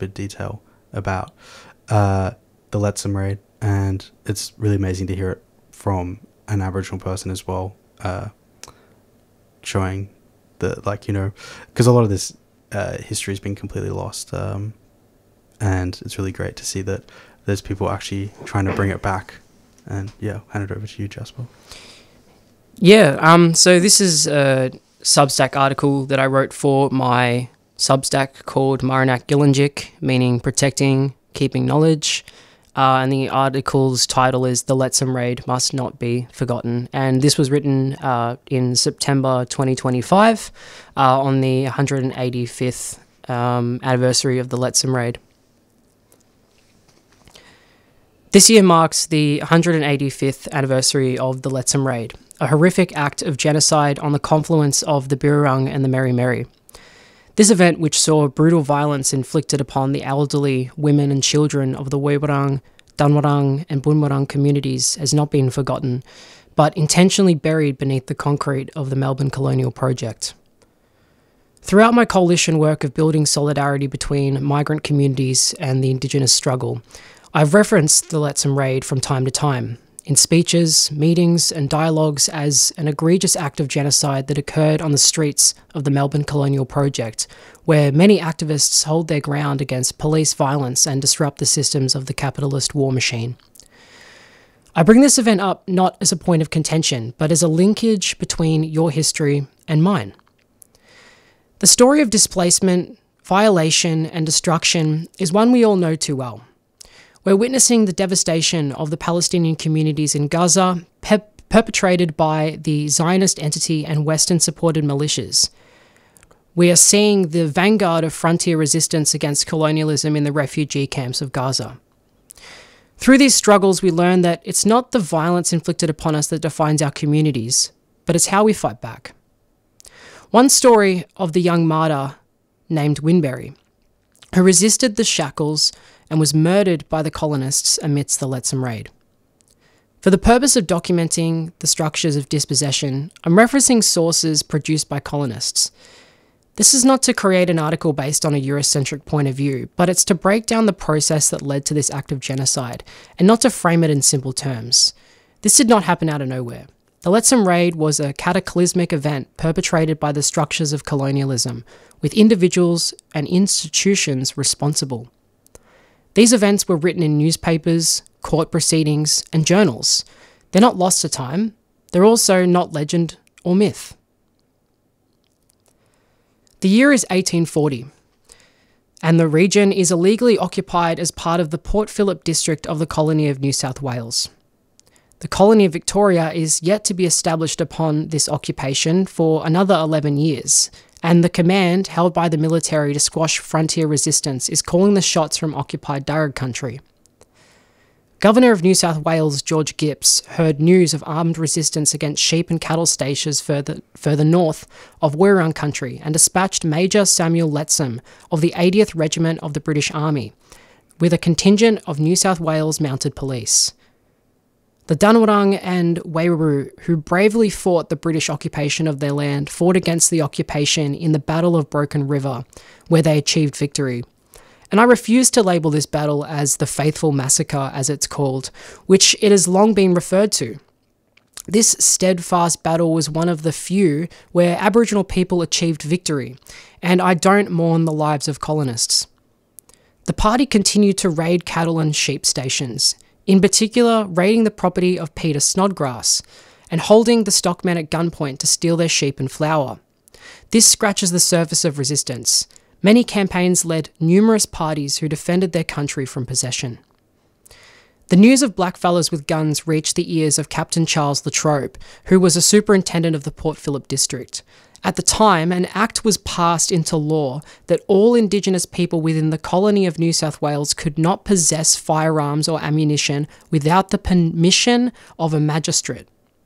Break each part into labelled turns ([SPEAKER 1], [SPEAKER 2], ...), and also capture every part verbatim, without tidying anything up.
[SPEAKER 1] bit of detail about uh, the Lettsom raid, and it's really amazing to hear it from an Aboriginal person as well, uh, showing the, like, you know, because a lot of this uh, history has been completely lost, um, and it's really great to see that there's people actually trying to bring it back. And yeah, I'll hand it over to you, Jasper.
[SPEAKER 2] Yeah, um, so this is a Substack article that I wrote for my Substack called Marinak Gillinjik, meaning protecting, keeping knowledge. Uh, and the article's title is The Lettsom Raid Must Not Be Forgotten. And this was written uh, in September twenty twenty-five uh, on the one hundred eighty-fifth um, anniversary of the Lettsom Raid. This year marks the one hundred eighty-fifth anniversary of the Lettsom Raid, a horrific act of genocide on the confluence of the Birrarung and the Merri Merri. This event, which saw brutal violence inflicted upon the elderly, women and children of the Weewarrung, Dunwarrung and Boonwurrung communities, has not been forgotten, but intentionally buried beneath the concrete of the Melbourne Colonial Project. Throughout my coalition work of building solidarity between migrant communities and the Indigenous struggle, I've referenced the Lettsom Raid from time to time, in speeches, meetings and dialogues as an egregious act of genocide that occurred on the streets of the Melbourne Colonial Project, where many activists hold their ground against police violence and disrupt the systems of the capitalist war machine. I bring this event up not as a point of contention, but as a linkage between your history and mine. The story of displacement, violation and destruction is one we all know too well. We're witnessing the devastation of the Palestinian communities in Gaza, pe- perpetrated by the Zionist entity and Western-supported militias. We are seeing the vanguard of frontier resistance against colonialism in the refugee camps of Gaza. Through these struggles, we learn that it's not the violence inflicted upon us that defines our communities, but it's how we fight back. One story of the young martyr named Winberry, who resisted the shackles and was murdered by the colonists amidst the Lettsom Raid. For the purpose of documenting the structures of dispossession, I'm referencing sources produced by colonists. This is not to create an article based on a Eurocentric point of view, but it's to break down the process that led to this act of genocide, and not to frame it in simple terms. This did not happen out of nowhere. The Lettsom Raid was a cataclysmic event perpetrated by the structures of colonialism, with individuals and institutions responsible. These events were written in newspapers, court proceedings, and journals. They're not lost to time. They're also not legend or myth. The year is eighteen forty, and the region is illegally occupied as part of the Port Phillip district of the colony of New South Wales. The colony of Victoria is yet to be established upon this occupation for another eleven years, and the command held by the military to squash frontier resistance is calling the shots from occupied Darug country. Governor of New South Wales George Gipps heard news of armed resistance against sheep and cattle stations further, further north of Weewarrung country and dispatched Major Samuel Lettsom of the eightieth Regiment of the British Army with a contingent of New South Wales Mounted Police. The Dunwarrung and Weewarroo, who bravely fought the British occupation of their land, fought against the occupation in the Battle of Broken River, where they achieved victory. And I refuse to label this battle as the Faithful Massacre, as it's called, which it has long been referred to. This steadfast battle was one of the few where Aboriginal people achieved victory, and I don't mourn the lives of colonists. The party continued to raid cattle and sheep stations, in particular raiding the property of Peter Snodgrass and holding the stockmen at gunpoint to steal their sheep and flour. This scratches the surface of resistance. Many campaigns led numerous parties who defended their country from possession. The news of blackfellas with guns reached the ears of Captain Charles Latrobe, who was a superintendent of the Port Phillip district. At the time, an act was passed into law that all Indigenous people within the colony of New South Wales could not possess firearms or ammunition without the permission of a magistrate.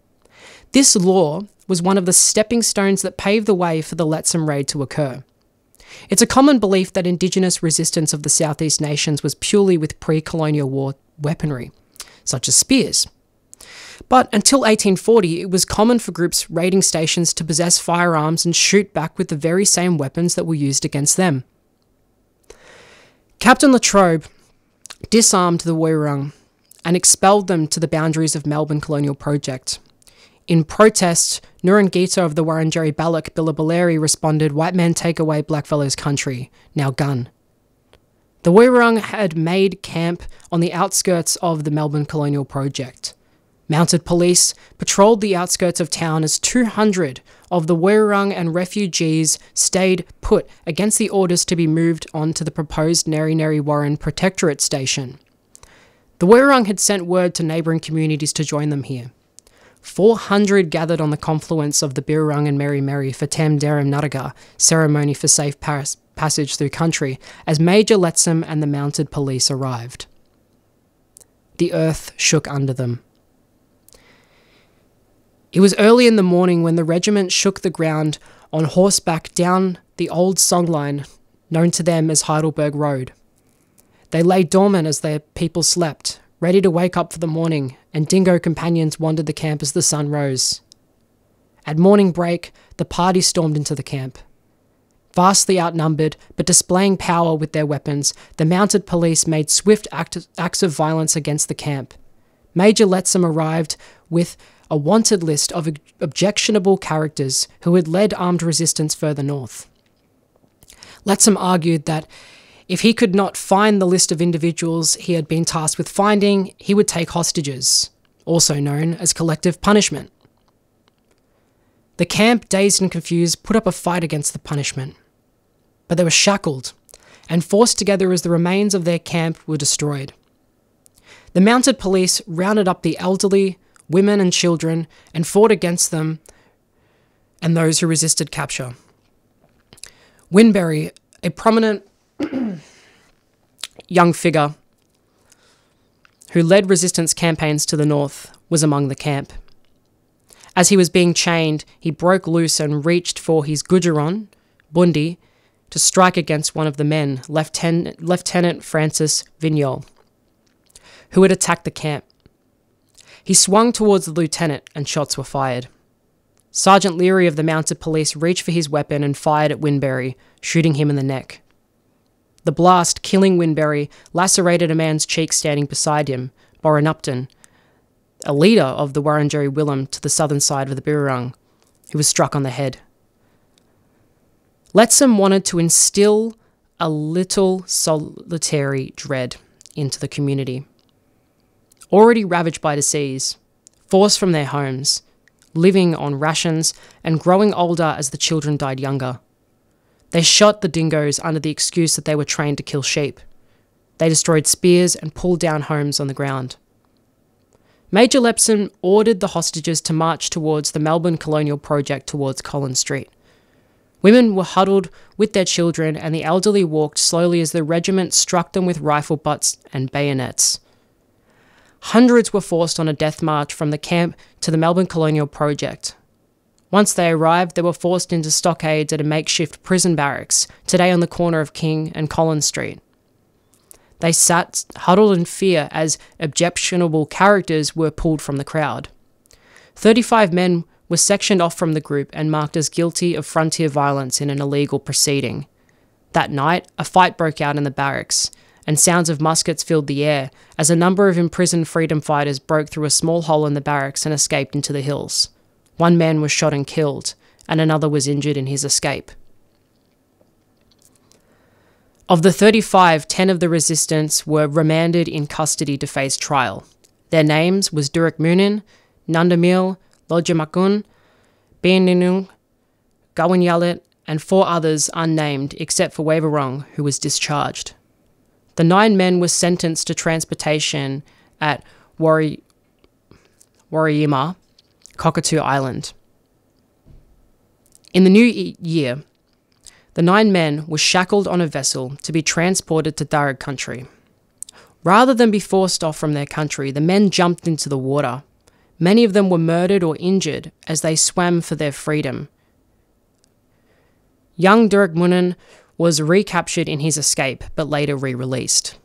[SPEAKER 2] This law was one of the stepping stones that paved the way for the Lettsom Raid to occur. It's a common belief that Indigenous resistance of the Southeast nations was purely with pre-colonial war weaponry, such as spears. But until eighteen forty, it was common for groups raiding stations to possess firearms and shoot back with the very same weapons that were used against them. Captain Latrobe disarmed the Woiwurrung and expelled them to the boundaries of Melbourne Colonial Project. In protest, Ngurrangita of the Wurundjeri Balak Billabulleri responded, "White men take away blackfellows' country, now gun." The Woiwurrung had made camp on the outskirts of the Melbourne Colonial Project. Mounted police patrolled the outskirts of town as two hundred of the Woiwurrung and refugees stayed put against the orders to be moved on to the proposed Neri Neri Warren Protectorate Station. The Woiwurrung had sent word to neighbouring communities to join them here. four hundred gathered on the confluence of the Birrarung and Mary Mary for Tam Derim Naraga ceremony for safe pas- passage through country as Major Lettsome and the mounted police arrived. The earth shook under them. It was early in the morning when the regiment shook the ground on horseback down the old songline known to them as Heidelberg Road. They lay dormant as their people slept, ready to wake up for the morning, and dingo companions wandered the camp as the sun rose. At morning break, the party stormed into the camp. Vastly outnumbered, but displaying power with their weapons, the mounted police made swift act- acts of violence against the camp. Major Lettsome arrived with a wanted list of objectionable characters who had led armed resistance further north. Lettsome argued that if he could not find the list of individuals he had been tasked with finding, he would take hostages, also known as collective punishment. The camp, dazed and confused, put up a fight against the punishment, but they were shackled and forced together as the remains of their camp were destroyed. The mounted police rounded up the elderly, women and children and fought against them and those who resisted capture. Winberry, a prominent young figure who led resistance campaigns to the north, was among the camp. As he was being chained, he broke loose and reached for his gudgeron, Bundi, to strike against one of the men, Lieutenant, Lieutenant Francis Vignol, who had attacked the camp. He swung towards the lieutenant and shots were fired. Sergeant Leary of the mounted police reached for his weapon and fired at Winberry, shooting him in the neck. The blast, killing Winberry, lacerated a man's cheek standing beside him, Boran Upton, a leader of the Wurundjeri Willem to the southern side of the Birrarung, who was struck on the head. Lettsome wanted to instill a little solitary dread into the community. Already ravaged by disease, forced from their homes, living on rations, and growing older as the children died younger. They shot the dingoes under the excuse that they were trained to kill sheep. They destroyed spears and pulled down homes on the ground. Major Lettsome ordered the hostages to march towards the Melbourne Colonial Project towards Collins Street. Women were huddled with their children and the elderly walked slowly as the regiment struck them with rifle butts and bayonets. Hundreds were forced on a death march from the camp to the Melbourne Colonial Project. Once they arrived, they were forced into stockades at a makeshift prison barracks, today on the corner of King and Collins Street. They sat huddled in fear as objectionable characters were pulled from the crowd. Thirty-five men were sectioned off from the group and marked as guilty of frontier violence in an illegal proceeding. That night, a fight broke out in the barracks, and sounds of muskets filled the air as a number of imprisoned freedom fighters broke through a small hole in the barracks and escaped into the hills. One man was shot and killed, and another was injured in his escape. Of the thirty-five, ten of the resistance were remanded in custody to face trial. Their names was Durek Munin, Nandamil, Lojamakun, Bianinung, Gawanyalit, and four others unnamed except for Woiwurrung, who was discharged. The nine men were sentenced to transportation at Wari, Wariyima, Cockatoo Island. In the new e- year, the nine men were shackled on a vessel to be transported to Darug country. Rather than be forced off from their country, the men jumped into the water. Many of them were murdered or injured as they swam for their freedom. Young Durek Munin was recaptured in his escape, but later re-released.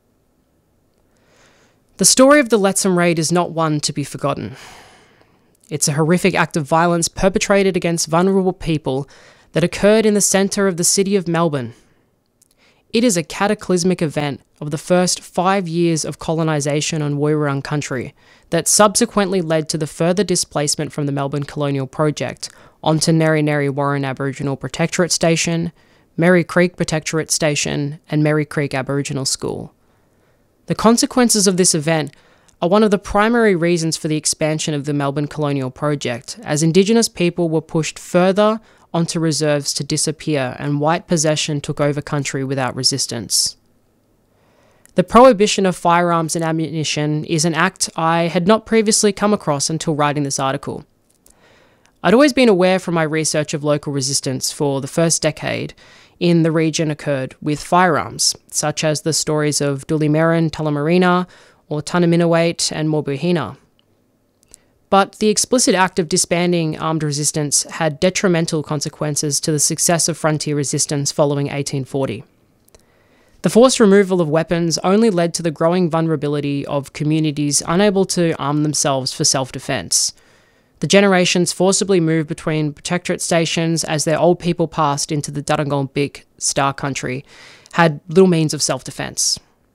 [SPEAKER 2] The story of the Lettsome Raid is not one to be forgotten. It's a horrific act of violence perpetrated against vulnerable people that occurred in the centre of the city of Melbourne. It is a cataclysmic event of the first five years of colonisation on Woiwurrung country that subsequently led to the further displacement from the Melbourne Colonial Project onto Neri Neri Warren Aboriginal Protectorate Station, Merri Creek Protectorate Station, and Merri Creek Aboriginal School. The consequences of this event are one of the primary reasons for the expansion of the Melbourne Colonial Project, as Indigenous people were pushed further onto reserves to disappear and white possession took over country without resistance. The prohibition of firearms and ammunition is an act I had not previously come across until writing this article. I'd always been aware from my research of local resistance for the first decade in the region occurred with firearms, such as the stories of Dulimerran, Tullamarina, or Tunnerminnerwait and Morbuhina. But the explicit act of disbanding armed resistance had detrimental consequences to the success of frontier resistance following eighteen forty. The forced removal of weapons only led to the growing vulnerability of communities unable to arm themselves for self-defence. The generations forcibly moved between protectorate stations as their old people passed into the Darungong Star country, had little means of self-defence.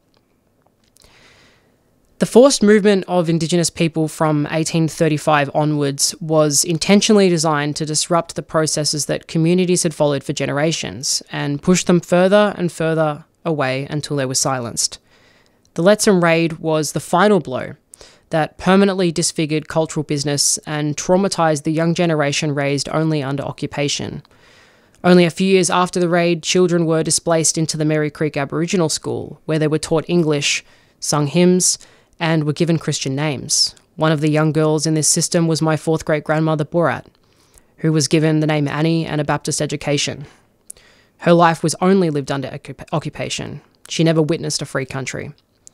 [SPEAKER 2] The forced movement of Indigenous people from eighteen thirty-five onwards was intentionally designed to disrupt the processes that communities had followed for generations and push them further and further away until they were silenced. The Lettsom Raid was the final blow that permanently disfigured cultural business and traumatised the young generation raised only under occupation. Only a few years after the raid, children were displaced into the Merri Creek Aboriginal School, where they were taught English, sung hymns, and were given Christian names. One of the young girls in this system was my fourth great-grandmother Burat, who was given the name Annie and a Baptist education. Her life was only lived under occup- occupation. She never witnessed a free country.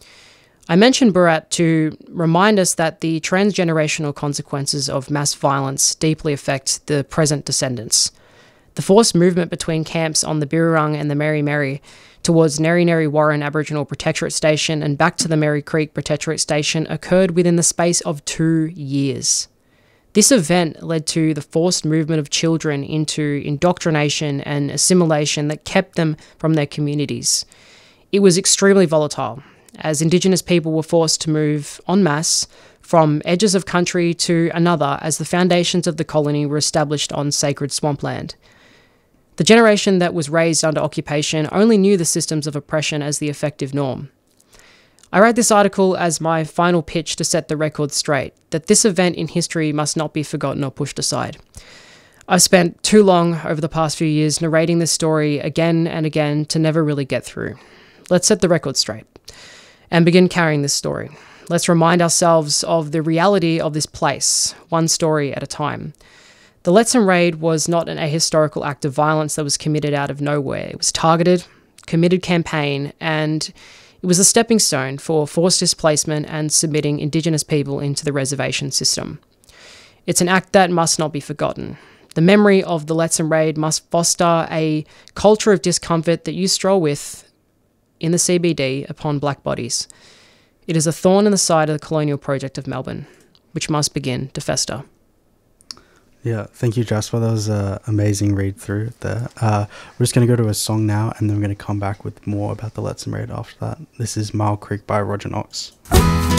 [SPEAKER 2] I mention Burat to remind us that the transgenerational consequences of mass violence deeply affect the present descendants. The forced movement between camps on the Birrarung and the Merri Merri towards Neri Neri Warren Aboriginal Protectorate Station and back to the Merri Creek Protectorate Station occurred within the space of two years. This event led to the forced movement of children into indoctrination and assimilation that kept them from their communities. It was extremely volatile, as Indigenous people were forced to move en masse from edges of country to another as the foundations of the colony were established on sacred swampland. The generation that was raised under occupation only knew the systems of oppression as the effective norm. I write this article as my final pitch to set the record straight, that this event in history must not be forgotten or pushed aside. I've spent too long over the past few years narrating this story again and again to never really get through. Let's set the record straight and begin carrying this story. Let's remind ourselves of the reality of this place, one story at a time. The Lettsom Raid was not an ahistorical act of violence that was committed out of nowhere. It was targeted, committed campaign, and it was a stepping stone for forced displacement and submitting Indigenous people into the reservation system. It's an act that must not be forgotten. The memory of the Lettsom Raid must foster a culture of discomfort that you stroll with in the C B D upon black bodies. It is a thorn in the side of the colonial project of Melbourne, which must begin to fester.
[SPEAKER 1] Yeah, thank you, Jasper. That was an amazing read through there. Uh, we're just going to go to a song now, and then we're going to come back with more about the Lettsom Raid after that. This is Mile Creek by Roger Knox.